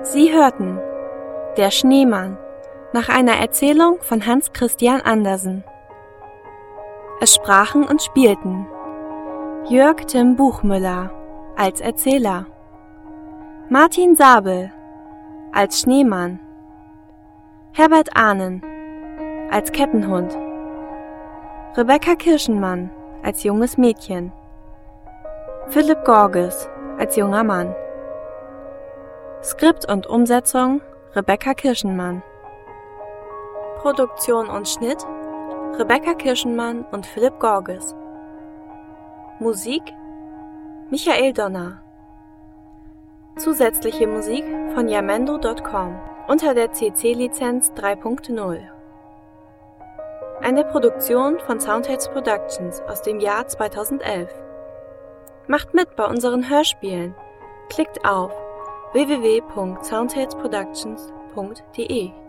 Sie hörten Der Schneemann nach einer Erzählung von Hans Christian Andersen. Es sprachen und spielten Jörg Tim Buchmüller als Erzähler, Martin Sabel als Schneemann, Herbert Ahnen als Kettenhund, Rebecca Kirschenmann als junges Mädchen, Philipp Gorges als junger Mann. Skript und Umsetzung Rebecca Kirschenmann. Produktion und Schnitt Rebecca Kirschenmann und Philipp Gorges. Musik Michael Donner. Zusätzliche Musik von Jamendo.com unter der CC-Lizenz 3.0. Eine Produktion von Soundheads Productions aus dem Jahr 2011. Macht mit bei unseren Hörspielen. Klickt auf www.soundheadsproductions.de